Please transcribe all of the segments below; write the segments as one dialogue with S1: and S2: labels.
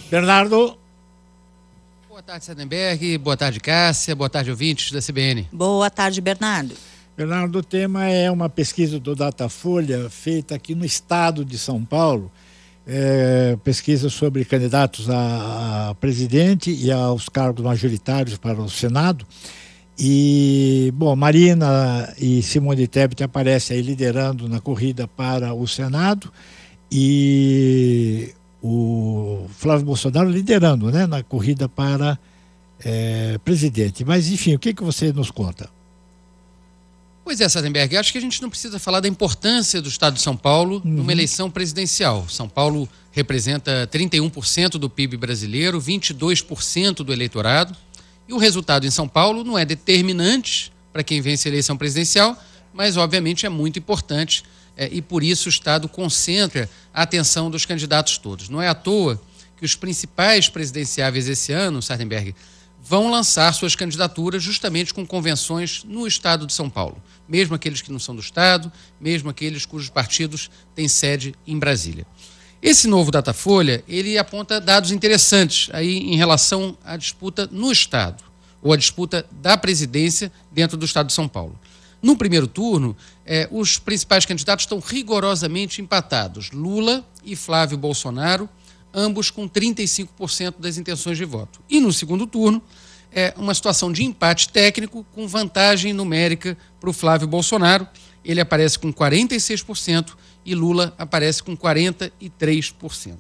S1: Bernardo.
S2: Boa tarde, Sardenberg. Boa tarde, Cássia. Boa tarde, ouvintes da CBN.
S3: Boa tarde, Bernardo.
S1: Bernardo, o tema é uma pesquisa do Datafolha feita aqui no estado de São Paulo. Pesquisa sobre candidatos a presidente e aos cargos majoritários para o Senado. E, bom, Marina e Simone Tebet aparecem aí liderando na corrida para o Senado e o Flávio Bolsonaro liderando, né, na corrida para presidente. Mas, enfim, o que você nos conta?
S2: Pois é, Sardenberg, acho que a gente não precisa falar da importância do estado de São Paulo numa eleição presidencial. São Paulo representa 31% do PIB brasileiro, 22% do eleitorado, e o resultado em São Paulo não é determinante para quem vence a eleição presidencial, mas obviamente é muito importante e por isso o estado concentra a atenção dos candidatos todos. Não é à toa que os principais presidenciáveis esse ano, Sardenberg, vão lançar suas candidaturas justamente com convenções no estado de São Paulo, mesmo aqueles que não são do estado, mesmo aqueles cujos partidos têm sede em Brasília. Esse novo Datafolha, ele aponta dados interessantes aí em relação à disputa no estado, ou à disputa da presidência dentro do estado de São Paulo. No primeiro turno, os principais candidatos estão rigorosamente empatados, Lula e Flávio Bolsonaro, ambos com 35% das intenções de voto. E no segundo turno, uma situação de empate técnico com vantagem numérica para o Flávio Bolsonaro. Ele aparece com 46% e Lula aparece com 43%.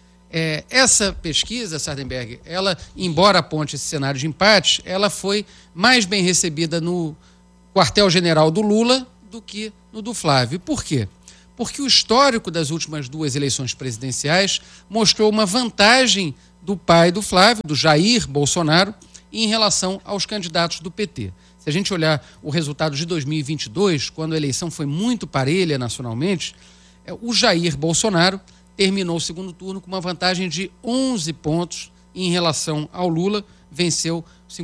S2: Essa pesquisa, Sardenberg, ela, embora aponte esse cenário de empate, ela foi mais bem recebida no quartel-general do Lula do que no do Flávio. Por quê? Porque o histórico das últimas duas eleições presidenciais mostrou uma vantagem do pai do Flávio, do Jair Bolsonaro, em relação aos candidatos do PT. Se a gente olhar o resultado de 2022, quando a eleição foi muito parelha nacionalmente, o Jair Bolsonaro terminou o segundo turno com uma vantagem de 11 pontos em relação ao Lula, venceu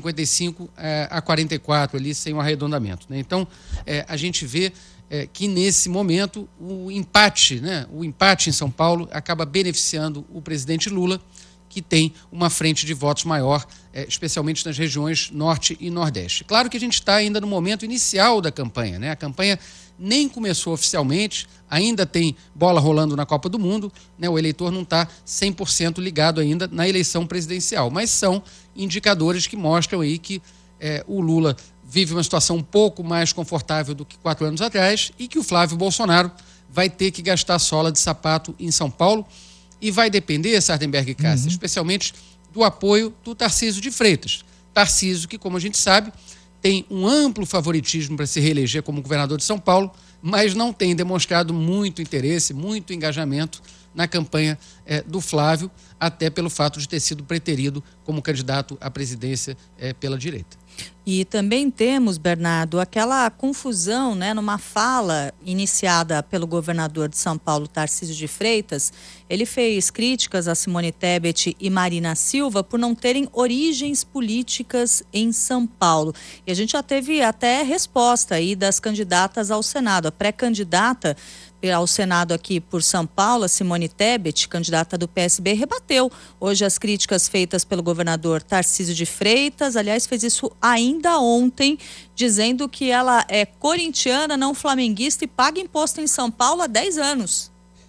S2: 55 a 44 ali, sem o arredondamento, né? Então, a gente vê que nesse momento o empate em São Paulo acaba beneficiando o presidente Lula, que tem uma frente de votos maior, especialmente nas regiões Norte e Nordeste. Claro que a gente está ainda no momento inicial da campanha, né? A campanha nem começou oficialmente, ainda tem bola rolando na Copa do Mundo, né? O eleitor não está 100% ligado ainda na eleição presidencial, mas são indicadores que mostram aí que o Lula vive uma situação um pouco mais confortável do que 4 anos atrás e que o Flávio Bolsonaro vai ter que gastar sola de sapato em São Paulo e vai depender, Sardenberg e Cássia, especialmente do apoio do Tarcísio de Freitas. Tarcísio que, como a gente sabe, tem um amplo favoritismo para se reeleger como governador de São Paulo, mas não tem demonstrado muito interesse, muito engajamento na campanha do Flávio, até pelo fato de ter sido preterido como candidato à presidência pela direita.
S3: E também temos, Bernardo, aquela confusão, né, numa fala iniciada pelo governador de São Paulo, Tarcísio de Freitas. Ele fez críticas a Simone Tebet e Marina Silva por não terem origens políticas em São Paulo. E a gente já teve até resposta aí das candidatas ao Senado. A pré-candidata ao Senado aqui por São Paulo, a Simone Tebet, candidata do PSB, rebateu hoje as críticas feitas pelo governador Tarcísio de Freitas. Aliás, fez isso ainda ontem, dizendo que ela é corintiana, não flamenguista e paga imposto em São Paulo há 10 anos.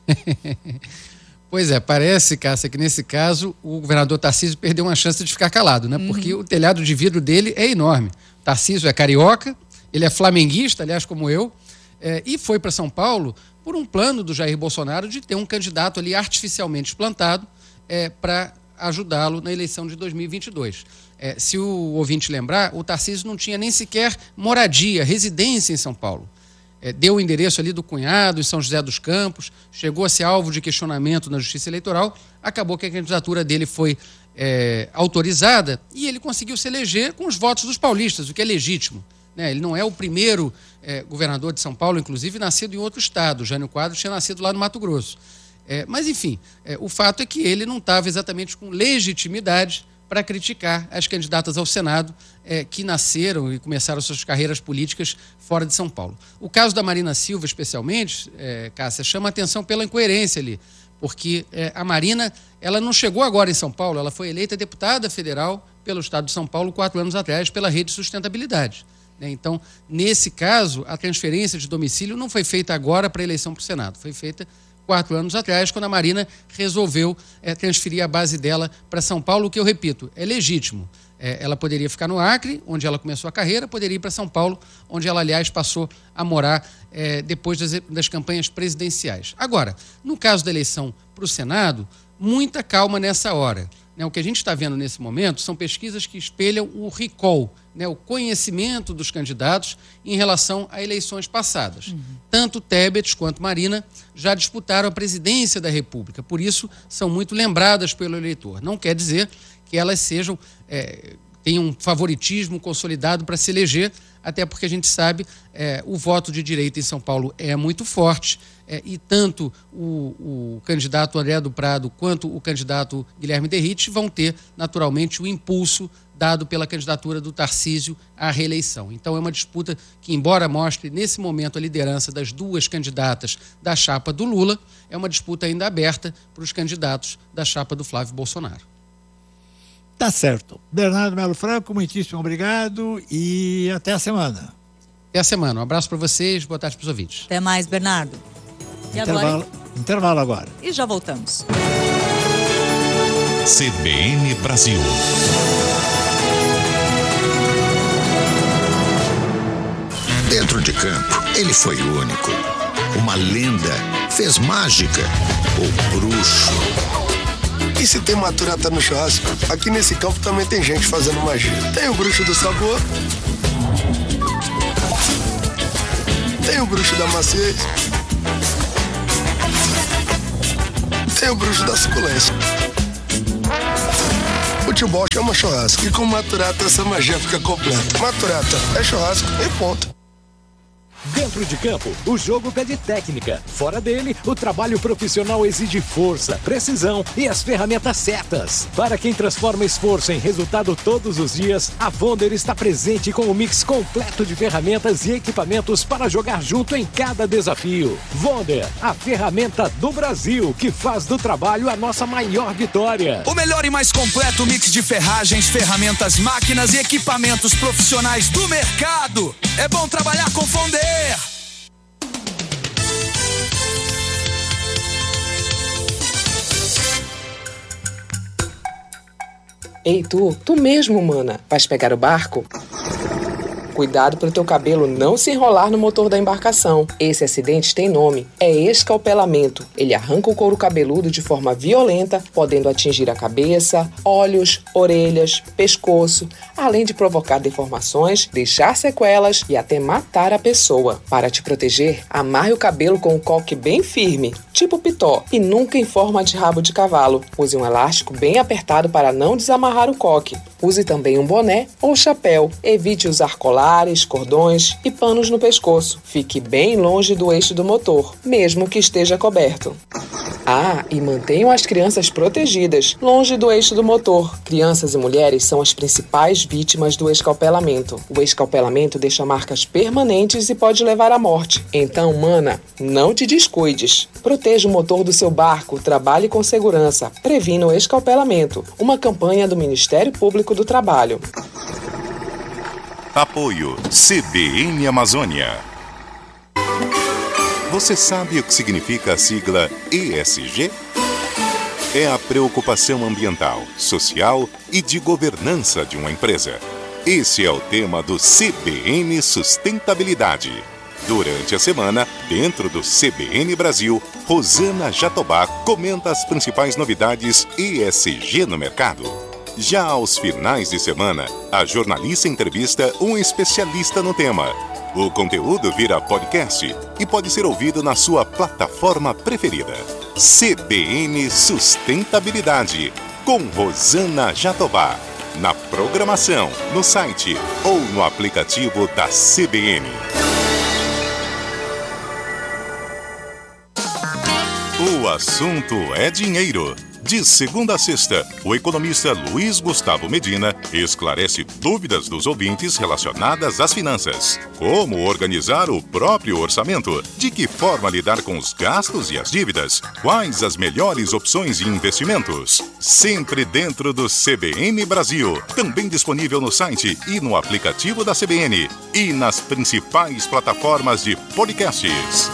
S2: Pois é, parece, Cássia, que nesse caso o governador Tarcísio perdeu uma chance de ficar calado, né? Porque o telhado de vidro dele é enorme. Tarcísio é carioca, ele é flamenguista, aliás, como eu, e foi para São Paulo por um plano do Jair Bolsonaro de ter um candidato ali artificialmente plantado para ajudá-lo na eleição de 2022. Se o ouvinte lembrar, o Tarcísio não tinha nem sequer moradia, residência em São Paulo. Deu o endereço ali do cunhado em São José dos Campos, chegou a ser alvo de questionamento na Justiça Eleitoral, acabou que a candidatura dele foi autorizada e ele conseguiu se eleger com os votos dos paulistas, o que é legítimo. Ele não é o primeiro governador de São Paulo, inclusive nascido em outro estado. Jânio Quadros tinha nascido lá no Mato Grosso. Mas, enfim, o fato é que ele não estava exatamente com legitimidade para criticar as candidatas ao Senado que nasceram e começaram suas carreiras políticas fora de São Paulo. O caso da Marina Silva, especialmente, Cássia, chama a atenção pela incoerência ali, porque a Marina, ela não chegou agora em São Paulo, ela foi eleita deputada federal pelo Estado de São Paulo 4 anos atrás pela Rede Sustentabilidade. Então, nesse caso, a transferência de domicílio não foi feita agora para a eleição para o Senado, foi feita 4 anos atrás, quando a Marina resolveu transferir a base dela para São Paulo, o que eu repito, é legítimo. Ela poderia ficar no Acre, onde ela começou a carreira, poderia ir para São Paulo, onde ela, aliás, passou a morar depois das campanhas presidenciais. Agora, no caso da eleição para o Senado, muita calma nessa hora. O que a gente está vendo nesse momento são pesquisas que espelham o recall, o conhecimento dos candidatos em relação a eleições passadas. Tanto Tebet quanto Marina já disputaram a presidência da República, por isso são muito lembradas pelo eleitor. Não quer dizer que elas tenham um favoritismo consolidado para se eleger, até porque a gente sabe o voto de direita em São Paulo é muito forte, e tanto o candidato André do Prado quanto o candidato Guilherme Derrite vão ter, naturalmente, o impulso dado pela candidatura do Tarcísio à reeleição. Então é uma disputa que, embora mostre nesse momento a liderança das duas candidatas da chapa do Lula, é uma disputa ainda aberta para os candidatos da chapa do Flávio Bolsonaro.
S1: Tá certo. Bernardo Melo Franco, muitíssimo obrigado e até a semana.
S2: Até a semana. Um abraço para vocês, boa tarde para os ouvintes.
S3: Até mais, Bernardo. E
S1: Intervalo agora.
S3: E já voltamos.
S4: CBN Brasil.
S5: Dentro de campo, ele foi único. Uma lenda, fez mágica, o bruxo.
S6: E se tem maturata no churrasco, aqui nesse campo também tem gente fazendo magia. Tem o bruxo do sabor, tem o bruxo da maciez, tem o bruxo da suculência. Futebol chama churrasco e com maturata essa magia fica completa. Maturata é churrasco e ponto.
S7: Dentro de campo, o jogo pede técnica. Fora dele, o trabalho profissional exige força, precisão e as ferramentas certas. Para quem transforma esforço em resultado todos os dias, a Vonder está presente com um mix completo de ferramentas e equipamentos para jogar junto em cada desafio. Vonder, a ferramenta do Brasil, que faz do trabalho a nossa maior vitória.
S8: O melhor e mais completo mix de ferragens, ferramentas, máquinas e equipamentos profissionais do mercado. É bom trabalhar com Vonder.
S9: Ei, tu mesmo, mana, vais pegar o barco? Cuidado para o teu cabelo não se enrolar no motor da embarcação. Esse acidente tem nome, é escalpelamento. Ele arranca o couro cabeludo de forma violenta, podendo atingir a cabeça, olhos, orelhas, pescoço, além de provocar deformações, deixar sequelas e até matar a pessoa. Para te proteger, amarre o cabelo com um coque bem firme, tipo pitó, e nunca em forma de rabo de cavalo. Use um elástico bem apertado para não desamarrar o coque. Use também um boné ou chapéu. Evite usar colares, cordões e panos no pescoço. Fique bem longe do eixo do motor, mesmo que esteja coberto. Ah, e mantenham as crianças protegidas, longe do eixo do motor. Crianças e mulheres são as principais vítimas do escalpelamento. O escalpelamento deixa marcas permanentes e pode levar à morte. Então, mana, não te descuides. Proteja o motor do seu barco, trabalhe com segurança, previna o escalpelamento. Uma campanha do Ministério Público do Trabalho.
S4: Apoio CBN Amazônia. Você sabe o que significa a sigla ESG? É a preocupação ambiental, social e de governança de uma empresa. Esse é o tema do CBN Sustentabilidade. Durante a semana, dentro do CBN Brasil, Rosana Jatobá comenta as principais novidades ESG no mercado. Já aos finais de semana, a jornalista entrevista um especialista no tema. O conteúdo vira podcast e pode ser ouvido na sua plataforma preferida. CBN Sustentabilidade, com Rosana Jatobá. Na programação, no site ou no aplicativo da CBN. O assunto é dinheiro. De segunda a sexta, o economista Luiz Gustavo Medina esclarece dúvidas dos ouvintes relacionadas às finanças. Como organizar o próprio orçamento? De que forma lidar com os gastos e as dívidas? Quais as melhores opções de investimentos? Sempre dentro do CBN Brasil. Também disponível no site e no aplicativo da CBN. E nas principais plataformas de podcasts.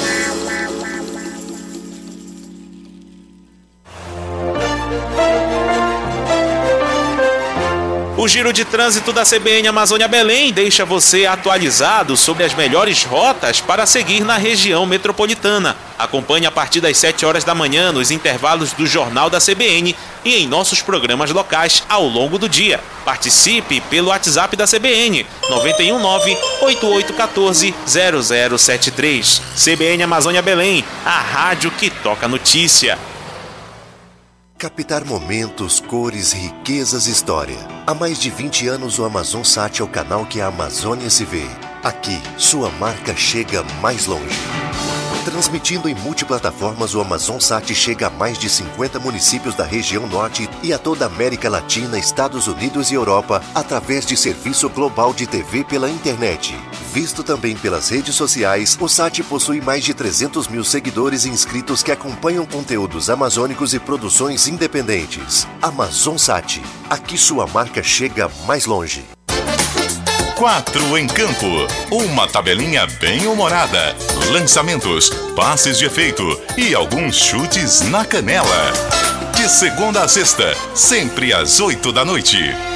S10: O Giro de Trânsito da CBN Amazônia Belém deixa você atualizado sobre as melhores rotas para seguir na região metropolitana. Acompanhe a partir das 7 horas da manhã nos intervalos do Jornal da CBN e em nossos programas locais ao longo do dia. Participe pelo WhatsApp da CBN 919-8814-0073. CBN Amazônia Belém, a rádio que toca notícia.
S11: Captar momentos, cores, riquezas e história. Há mais de 20 anos o AmazonSat é o canal que a Amazônia se vê. Aqui, sua marca chega mais longe. Transmitindo em multiplataformas, o AmazonSat chega a mais de 50 municípios da região norte e a toda a América Latina, Estados Unidos e Europa, através de serviço global de TV pela internet. Visto também pelas redes sociais, o SAT possui mais de 300 mil seguidores e inscritos que acompanham conteúdos amazônicos e produções independentes. AmazonSat, aqui sua marca chega mais longe.
S4: 4 em campo, uma tabelinha bem humorada, lançamentos, passes de efeito e alguns chutes na canela. De segunda a sexta, sempre às 8 da noite.